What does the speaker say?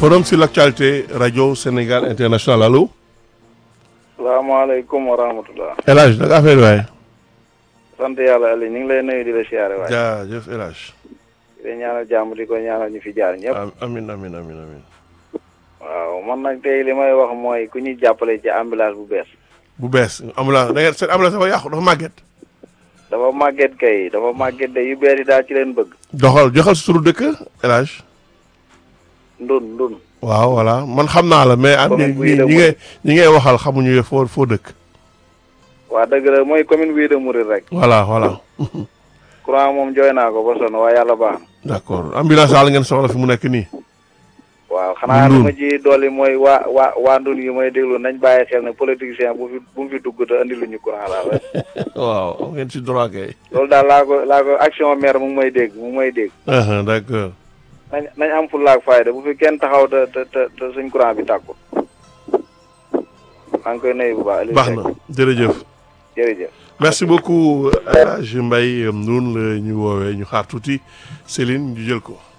Forum sur l'actualité Radio Sénégal International allo. salaamaaleykum wa rahmatulah. El Hadj naka affaire waay. sant yàlla Aliou ñu ngi lay nuyu di la siyaare waay. jaajëf El Hadj. di ñaanal jàmm di ko ñaanal ñu fi jaar ñëpp. amiin amiin amiin amiin. waaw man nag tey li may wax mooy ku ñuy jàppale ci ambulance bu bees. bu bees ambulance da ngeen seen ambulance dafa yàqu dafa màgget. dafa màgget kay dafa màgget de yu bees yi daal ci leen bëgg. joxal si turu dëkk El Hadj. ndun. waaw voilà man xam naa la mais am ñi ngay waxal xamuñu foo dëkk. waa dëgg la mooy commune bii de Mouride rek. voilà voilà. courant moom jooy naa ko ba sonn waaye yàlla baax na. d'accord ambulance daal ngeen soxla fi mu nekk nii. waaw xanaa li ma ci dolli mooy waa ndun yi may déglu nañ bàyyi xel ne politicien bu mu fi dugg te andi lu ñu courant daal. waaw am ngeen ci droit kay. loolu daal laa ko action maire mu ngi may dégg. d'accord. nañ am fulla ak fayda bu fi kenn taxaw te suñ courant bi tàkkul. maa ngi koy nuyu bu baax. baax na jërëjëf. jërëjëf. merci beaucoup El Hadj Mbaye noonu la ñu woowee ñu xaar tuuti Céline ñu jël ko.